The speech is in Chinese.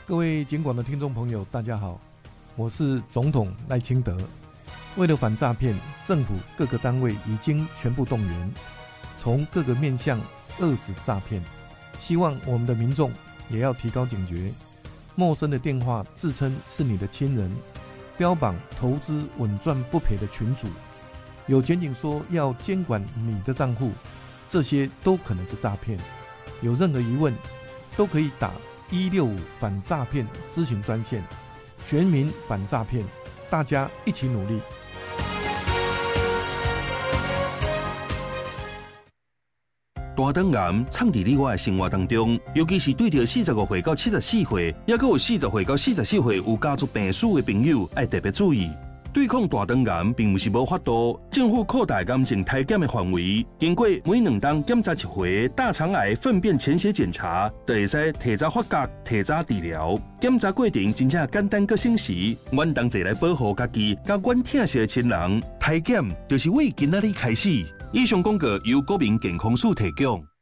各位警广的听众朋友，大家好，我是总统赖清德。为了反诈骗，政府各个单位已经全部动员，从各个面向遏止诈骗。希望我们的民众也要提高警觉，陌生的电话自称是你的亲人，标榜投资稳赚不赔的群组，有检警说要监管你的账户，这些都可能是诈骗。有任何疑问，都可以打165反诈骗咨询专线，全民反诈骗，大家一起努力。 大肠癌藏伫你我的生活当中，尤其是对着45岁到74岁，也还有40岁到44岁有家族病史的朋友，要特别注意。对抗大肠癌并不是无法度，政府扩大癌症体检的范围，经过每2天检查1回大肠癌粪便潜血检查，就会使提早发觉、提早治疗。检查过程真正简单佮省时，阮同齐来保护家己，甲阮疼惜的亲人。体检就是为今仔日开始。以上广告由国民健康署提供。